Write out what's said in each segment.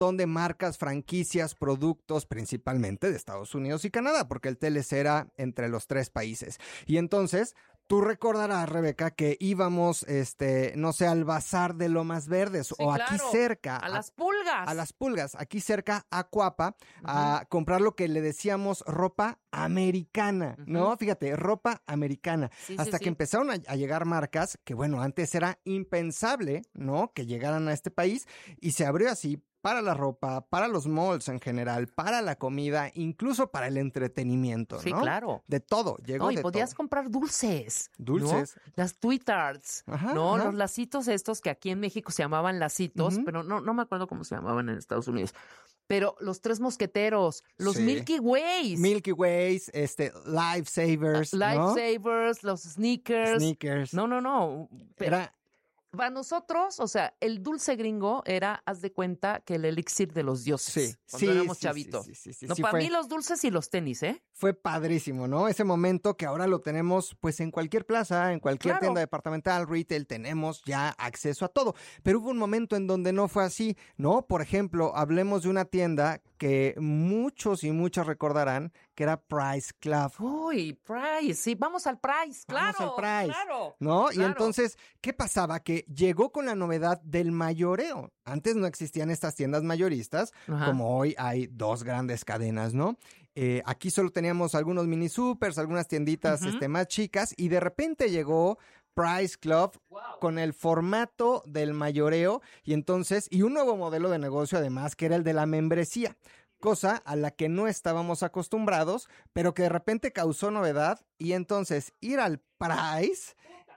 montón de marcas, franquicias, productos, principalmente de Estados Unidos y Canadá, porque el TLC era entre los 3 países. Y entonces, tú recordarás, Rebeca, que íbamos, no sé, al Bazar de Lomas Verdes, Sí, o claro, aquí cerca. a las pulgas. A las pulgas, aquí cerca a Cuapa, a comprar lo que le decíamos ropa americana, ¿no? Fíjate, ropa americana. Sí, Hasta sí, que empezaron a llegar marcas que, bueno, antes era impensable, ¿no? Que llegaran a este país, y se abrió así para la ropa, para los malls en general, para la comida, incluso para el entretenimiento, ¿no? Sí, claro. De todo, llegó No, y de podías todo. comprar dulces. Dulces. ¿No? Las Tweetards, Ajá, ¿no? ajá. Los lacitos estos que aquí en México se llamaban lacitos, pero no me acuerdo cómo se llamaban en Estados Unidos. Pero los 3 mosqueteros, los Sí. Milky Ways. Milky Ways, Lifesavers, ¿no? Lifesavers, los sneakers. Sneakers. No. Era... Para nosotros, o sea, el dulce gringo era, haz de cuenta, que el elixir de los dioses. Sí, cuando éramos sí, chavitos. sí, No, sí, para fue. mí los dulces y los tenis, ¿eh? Fue padrísimo, ¿no? Ese momento que ahora lo tenemos, pues, en cualquier plaza, en cualquier Claro. tienda departamental, retail, tenemos ya acceso a todo. Pero hubo un momento en donde no fue así, ¿no? Por ejemplo, hablemos de una tienda que muchos y muchas recordarán, que era Price Club. Uy, Price, sí, vamos al Price, claro. Vamos al Price, claro. ¿no? Y claro. entonces, ¿qué pasaba? Que llegó con la novedad del mayoreo. Antes no existían estas tiendas mayoristas, Ajá. como hoy hay 2 grandes cadenas, ¿no? Aquí solo teníamos algunos mini supers, algunas tienditas más chicas, y de repente llegó Price Club con el formato del mayoreo, y entonces, y un nuevo modelo de negocio además, que era el de la membresía. Cosa a la que no estábamos acostumbrados, pero que de repente causó novedad, y entonces ir al Price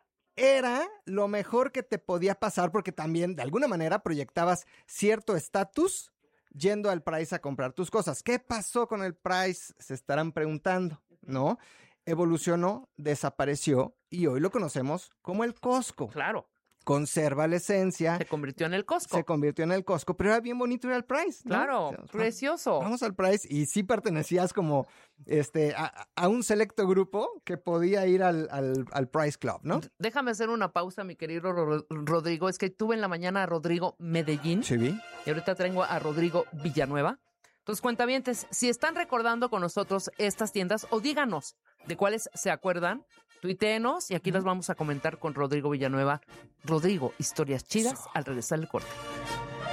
era lo mejor que te podía pasar, porque también de alguna manera proyectabas cierto estatus yendo al Price a comprar tus cosas. ¿Qué pasó con el Price? Se estarán preguntando, ¿no? Evolucionó, desapareció, y hoy lo conocemos como el Costco. Claro. Conserva la esencia. Se convirtió en el Costco. Se convirtió en el Costco, pero era bien bonito ir al Price, ¿no? Claro, O sea, precioso. Vamos al Price, y sí pertenecías como a un selecto grupo que podía ir al Price Club, ¿no? Déjame hacer una pausa, mi querido Rodrigo. Es que tuve en la mañana a Rodrigo Medellín. Sí, vi. Y ahorita tengo a Rodrigo Villanueva. Entonces, cuentavientes, si están recordando con nosotros estas tiendas, o díganos de cuáles se acuerdan, tuiteenos y aquí las vamos a comentar con Rodrigo Villanueva. Rodrigo, historias chidas al regresar del corte.